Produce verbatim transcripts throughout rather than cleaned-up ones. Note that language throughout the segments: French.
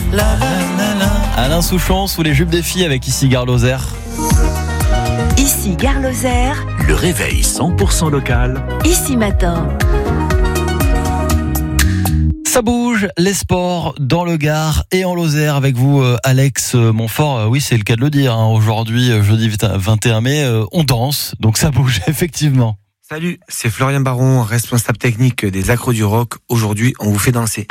la la la la. Alain Souchon sous les jupes des filles avec ici Gare Lozère. Ici Gare Lozère. Le réveil cent pour cent local. Ici Matin. Ça bouge, les sports dans le Gard et en Lozère avec vous Alex Montfort. Oui, c'est le cas de le dire. Hein. Aujourd'hui, jeudi vingt et un mai, on danse, donc ça bouge effectivement. Salut, c'est Florian Baron, responsable technique des Accros du Rock. Aujourd'hui, on vous fait danser.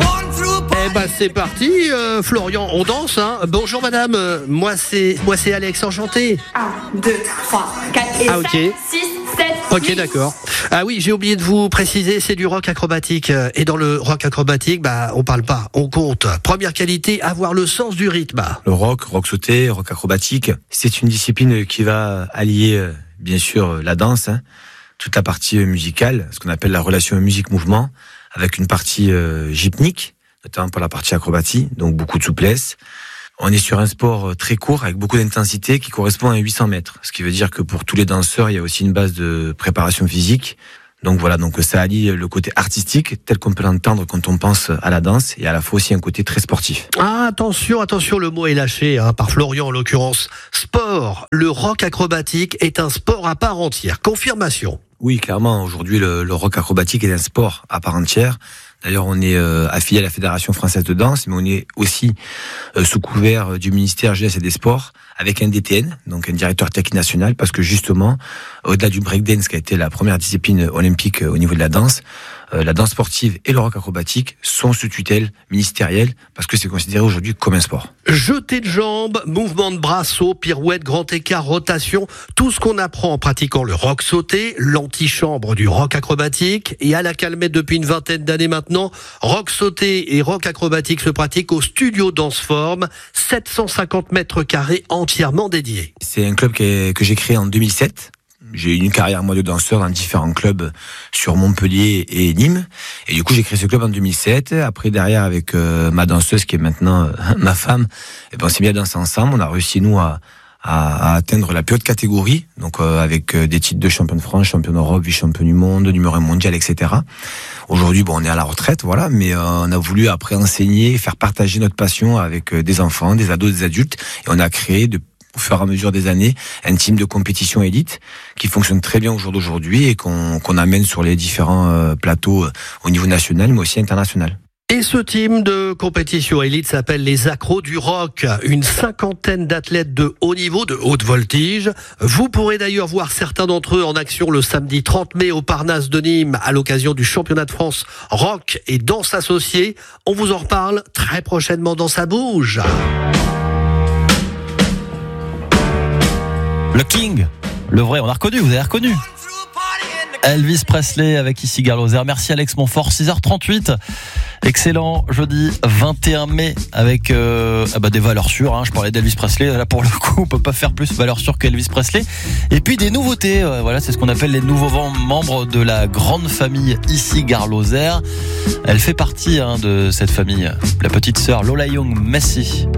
Eh ben c'est parti, euh, Florian, on danse. Hein. Bonjour madame, euh, moi c'est moi c'est Alex, enchanté. un, deux, trois, quatre et ah, ok. cinq, six, sept, Ok, huit. d'accord. Ah oui, j'ai oublié de vous préciser, c'est du rock acrobatique. Et dans le rock acrobatique, bah on parle pas, on compte. Première qualité, avoir le sens du rythme. Le rock, rock sauté, rock acrobatique, c'est une discipline qui va allier euh, bien sûr la danse, hein, toute la partie musicale, ce qu'on appelle la relation musique-mouvement, avec une partie euh, gypnique, notamment pour la partie acrobatie, donc beaucoup de souplesse. On est sur un sport très court, avec beaucoup d'intensité, qui correspond à huit cents mètres. Ce qui veut dire que pour tous les danseurs, il y a aussi une base de préparation physique. Donc voilà, donc ça allie le côté artistique, tel qu'on peut l'entendre quand on pense à la danse, et à la fois aussi un côté très sportif. Ah, attention, attention, le mot est lâché, hein, par Florian en l'occurrence. Sport, le rock acrobatique est un sport à part entière. Confirmation. Oui, clairement, aujourd'hui, le, le rock acrobatique est un sport à part entière. D'ailleurs, on est euh, affilié à la Fédération française de danse, mais on est aussi euh, sous couvert du ministère Jeunesse et des Sports, avec un D T N, donc un directeur technique national, parce que justement, au-delà du breakdance qui a été la première discipline olympique au niveau de la danse, euh, la danse sportive et le rock acrobatique sont sous tutelle ministérielle, parce que c'est considéré aujourd'hui comme un sport. Jeté de jambes, mouvement de bras, saut, pirouette, grand écart, rotation, tout ce qu'on apprend en pratiquant le rock sauté, l'antichambre du rock acrobatique, et à la Calmette depuis une vingtaine d'années maintenant, rock sauté et rock acrobatique se pratiquent au studio Danceform, sept cent cinquante mètres carrés entièrement dédiés. C'est un club que, que j'ai créé en deux mille sept. J'ai eu une carrière, moi, de danseur dans différents clubs sur Montpellier et Nîmes. Et du coup, j'ai créé ce club en deux mille sept. Après, derrière, avec euh, ma danseuse, qui est maintenant euh, ma femme, et ben, on s'est mis à danser ensemble. On a réussi, nous, à, à, à atteindre la plus haute catégorie. Donc, euh, avec euh, des titres de champion de France, champion d'Europe, vice-champion du monde, numéro un mondial, et cetera. Aujourd'hui, bon, on est à la retraite, voilà. Mais euh, on a voulu, après, enseigner, faire partager notre passion avec euh, des enfants, des ados, des adultes. Et on a créé de au fur et à mesure des années, un team de compétition élite qui fonctionne très bien au jour d'aujourd'hui et qu'on, qu'on amène sur les différents euh, plateaux euh, au niveau national, mais aussi international. Et ce team de compétition élite s'appelle les Accros du Rock. Une cinquantaine d'athlètes de haut niveau, de haute voltige. Vous pourrez d'ailleurs voir certains d'entre eux en action le samedi trente mai au Parnasse de Nîmes à l'occasion du championnat de France rock et danse associée. On vous en reparle très prochainement dans Ça bouge. Le King, le vrai, on a reconnu, vous avez reconnu. Elvis Presley avec ici Gare Lozère. Merci Alex Montfort, six heures trente-huit. Excellent jeudi vingt et un mai avec euh, ah bah des valeurs sûres. Hein. Je parlais d'Elvis Presley, là pour le coup on peut pas faire plus valeurs sûres qu'Elvis Presley. Et puis des nouveautés, euh, voilà, c'est ce qu'on appelle les nouveaux membres de la grande famille ici Gare Lozère. Elle fait partie hein, de cette famille, la petite sœur Lola Young Messi.